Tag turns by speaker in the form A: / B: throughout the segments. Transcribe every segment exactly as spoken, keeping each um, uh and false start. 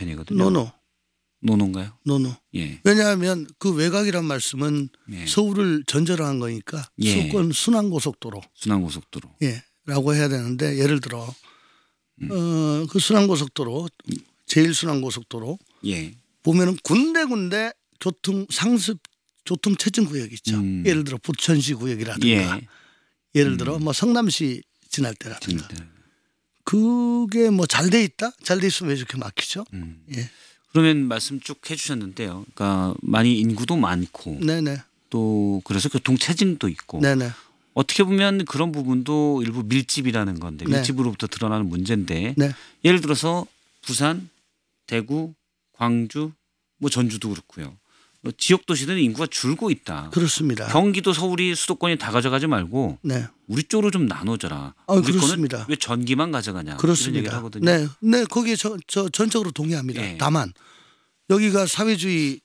A: 편이거든요.
B: 노노.
A: 노노인가요?
B: 노노.
A: 예.
B: 왜냐하면 그 외곽이란 말씀은
A: 예.
B: 서울을 전제로 한 거니까
A: 예.
B: 수도권 순환고속도로.
A: 순환고속도로.
B: 예. 라고 해야 되는데 예를 들어
A: 음.
B: 어, 그 순환고속도로 제일 순환고속도로
A: 예.
B: 보면은 군데군데 교통 상습 교통 체증 구역 있죠.
A: 음.
B: 예를 들어 부천시 구역이라든가
A: 예.
B: 예를 들어 뭐 성남시 지날 때라든가
A: 음.
B: 그게 뭐 잘 돼 있다? 잘 돼 있으면 왜 이렇게 막히죠?
A: 음.
B: 예.
A: 그러면 말씀 쭉 해주셨는데요. 그러니까 많이 인구도 많고
B: 네네.
A: 또 그래서 교통 체증도 있고
B: 네네.
A: 어떻게 보면 그런 부분도 일부 밀집이라는 건데
B: 네.
A: 밀집으로부터 드러나는 문제인데
B: 네.
A: 예를 들어서 부산, 대구, 광주, 뭐 전주도 그렇고요. 어, 지역 도시들은 인구가 줄고 있다.
B: 그렇습니다.
A: 경기도, 서울이 수도권이 다 가져가지 말고
B: 네.
A: 우리 쪽으로 좀 나눠줘라.
B: 아,
A: 우리
B: 그렇습니다.
A: 거는 왜 전기만 가져가냐.
B: 그렇습니다.
A: 이런 얘기를 하거든요.
B: 네. 네. 거기에 저, 저 전적으로 동의합니다.
A: 네.
B: 다만 여기가 사회주의나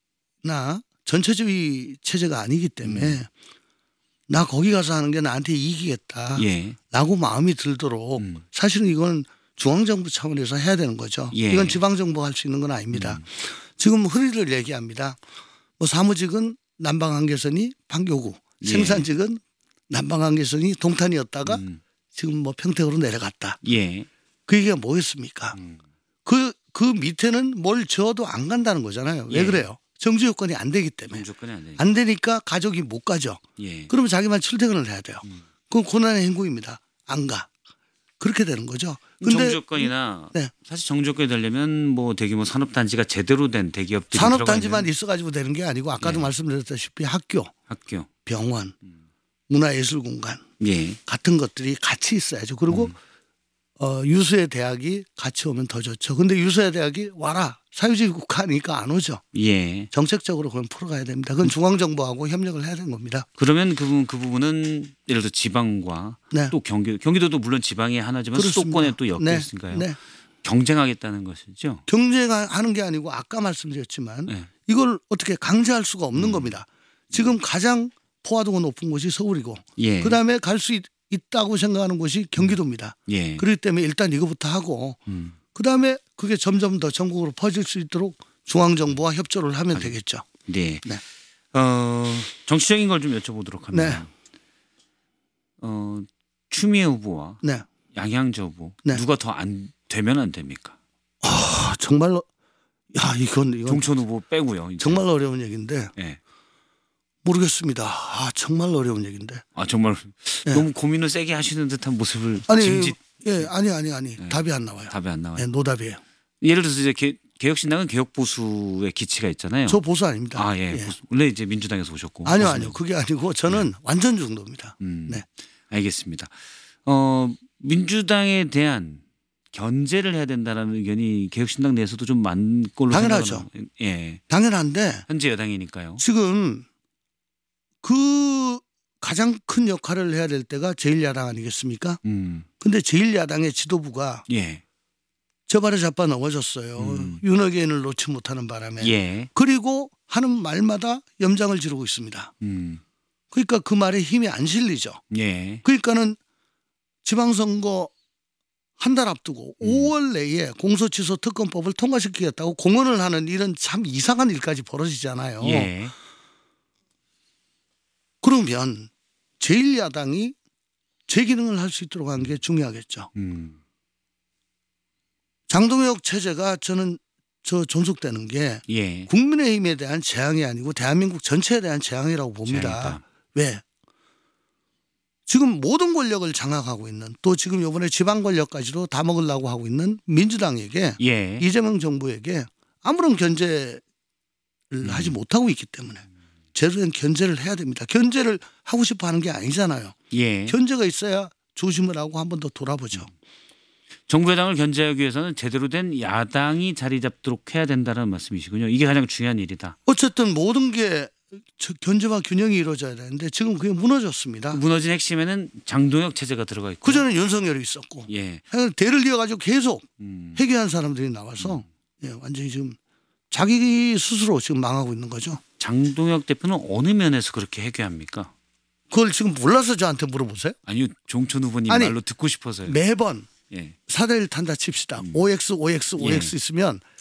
B: 전체주의 체제가 아니기 때문에
A: 음.
B: 나 거기 가서 하는 게 나한테 이기겠다라고
A: 예.
B: 마음이 들도록
A: 음.
B: 사실은 이건 중앙정부 차원에서 해야 되는 거죠.
A: 예.
B: 이건 지방정부가 할 수 있는 건 아닙니다.
A: 음.
B: 지금 허리를 얘기합니다. 뭐 사무직은 남방한계선이 판교구,
A: 예.
B: 생산직은 남방한계선이 동탄이었다가
A: 음.
B: 지금 뭐 평택으로 내려갔다.
A: 예.
B: 그 얘기가 뭐겠습니까?
A: 음.
B: 그, 그 밑에는 뭘 지어도 안 간다는 거잖아요. 왜
A: 예.
B: 그래요? 정지 요건이 안 되기 때문에.
A: 무조건이 안 되니까.
B: 안 되니까 가족이 못 가죠.
A: 예.
B: 그러면 자기만 출퇴근을 해야 돼요.
A: 음.
B: 그건 고난의 행군입니다. 안 가. 그렇게 되는 거죠. 근데
A: 정조건이나
B: 네.
A: 사실 정조건이 되려면 뭐 대규모 산업단지가 제대로 된 대기업들이
B: 산업단지만
A: 들어가 있는
B: 있어가지고 되는 게 아니고 아까도
A: 예.
B: 말씀드렸다시피 학교,
A: 학교.
B: 병원,
A: 음.
B: 문화예술공간
A: 예.
B: 같은 것들이 같이 있어야죠. 그리고
A: 음.
B: 어, 유수의 대학이 같이 오면 더 좋죠. 근데 유수의 대학이 와라. 사회주의 국가니까 안 오죠.
A: 예.
B: 정책적으로 그건 풀어가야 됩니다. 그건 중앙정부하고 협력을 해야 되는 겁니다.
A: 그러면 그, 부분, 그 부분은 예를 들어 지방과
B: 네.
A: 또 경기 경기도도 물론 지방의 하나지만
B: 그렇습니다.
A: 수도권에 또 엮여
B: 네.
A: 있으니까요.
B: 네.
A: 경쟁하겠다는 것이죠.
B: 경쟁하는 게 아니고 아까 말씀드렸지만
A: 네.
B: 이걸 어떻게 강제할 수가 없는
A: 음.
B: 겁니다. 지금 가장 포화도가 높은 곳이 서울이고
A: 예.
B: 그다음에 갈 수 있다고 생각하는 곳이 경기도입니다.
A: 예.
B: 그렇기 때문에 일단 이거부터 하고
A: 음.
B: 그다음에 그게 점점 더 전국으로 퍼질 수 있도록 중앙정부와 협조를 하면 되겠죠.
A: 네.
B: 네.
A: 어, 정치적인 걸 좀 여쭤보도록 합니다.
B: 네.
A: 어, 추미애 후보와
B: 네.
A: 양양저 후보
B: 네.
A: 누가 더 안 되면 안 됩니까?
B: 아, 정말로 야 이건 이건
A: 종천 후보 빼고요. 이제.
B: 정말 어려운 얘기인데
A: 예.
B: 모르겠습니다. 아 정말 어려운 얘기인데.
A: 아 정말
B: 네.
A: 너무 고민을 세게 하시는 듯한 모습을
B: 아니
A: 짐짓
B: 예 아니 아니 아니
A: 네.
B: 답이 안 나와요.
A: 답이 안 나와요.
B: 네, 노답이에요.
A: 예를 들어서 이제 개, 개혁신당은 개혁보수의 기치가 있잖아요.
B: 저 보수 아닙니다.
A: 아 예.
B: 예.
A: 보수. 원래 이제 민주당에서 오셨고.
B: 아니요
A: 보수는.
B: 아니요 그게 아니고 저는 완전 중도입니다.
A: 음,
B: 네.
A: 알겠습니다. 어, 민주당에 대한 견제를 해야 된다는 의견이 개혁신당 내에서도 좀 많은 걸로
B: 당연하죠.
A: 생각하는- 예.
B: 당연한데
A: 현재 여당이니까요.
B: 지금 그 가장 큰 역할을 해야 될 때가 제일 야당 아니겠습니까?
A: 음.
B: 근데 제일 야당의 지도부가
A: 예.
B: 저 발에 잡아 넘어졌어요.
A: 음.
B: 윤핵관을 놓지 못하는 바람에.
A: 예.
B: 그리고 하는 말마다 염장을 지르고 있습니다.
A: 음.
B: 그러니까 그 말에 힘이 안 실리죠.
A: 예.
B: 그러니까는 지방선거 한 달 앞두고
A: 음.
B: 오월 내에 공소취소 특검법을 통과시키겠다고 공언을 하는 이런 참 이상한 일까지 벌어지잖아요.
A: 예.
B: 그러면 제일 야당이 제 기능을 할 수 있도록 하는 게 중요하겠죠.
A: 음.
B: 장동혁 체제가 저는 저 존속되는 게
A: 예.
B: 국민의힘에 대한 재앙이 아니고 대한민국 전체에 대한 재앙이라고 봅니다.
A: 재앙이다.
B: 왜? 지금 모든 권력을 장악하고 있는 또 지금 이번에 지방 권력까지도 다 먹으려고 하고 있는 민주당에게
A: 예.
B: 이재명 정부에게 아무런 견제를
A: 음.
B: 하지 못하고 있기 때문에 제대로 된 견제를 해야 됩니다. 견제를 하고 싶어 하는 게 아니잖아요.
A: 예.
B: 견제가 있어야 조심을 하고 한 번 더 돌아보죠.
A: 정부 여당을 견제하기 위해서는 제대로 된 야당이 자리 잡도록 해야 된다는 말씀이시군요. 이게 가장 중요한 일이다.
B: 어쨌든 모든 게 견제와 균형이 이루어져야 되는데 지금 그게 무너졌습니다.
A: 무너진 핵심에는 장동혁 체제가 들어가 있고.
B: 그전에 윤석열이 있었고
A: 예.
B: 대를 이어가지고 계속
A: 음.
B: 회귀한 사람들이 나와서 예, 완전히 지금 자기 스스로 지금 망하고 있는 거죠.
A: 장동혁 대표는 어느 면에서 그렇게 해결합니까?
B: 그걸 지금 몰라서 저한테 물어보세요.
A: 아니요, 종천 후보님
B: 아니,
A: 말로 듣고 싶어서요.
B: 매번
A: 예.
B: 사 대 일 탄다 칩시다. 오엑스, 오엑스, 오엑스
A: 예.
B: 있으면